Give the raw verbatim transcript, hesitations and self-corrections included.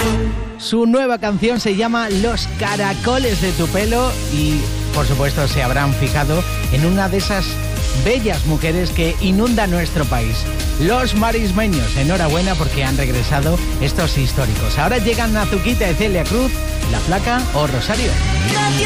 Su nueva canción se llama Los caracoles de tu pelo y, por supuesto, se habrán fijado en una de esas bellas mujeres que inunda nuestro país. Los marismeños, enhorabuena porque han regresado estos históricos. Ahora llegan Azuquita y Celia Cruz, La Flaca o Rosario.